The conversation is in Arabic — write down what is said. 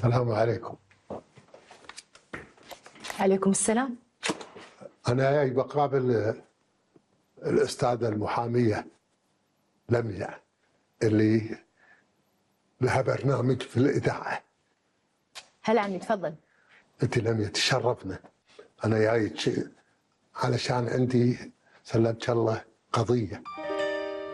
السلام عليكم. عليكم السلام. أنا جاي بقابل الأستاذة المحامية لميا اللي لها برنامج في الإذاعة. هلا عمي تفضل. أنت لميا تشرفنا. أنا جاي علشان عندي سلمت الله قضية.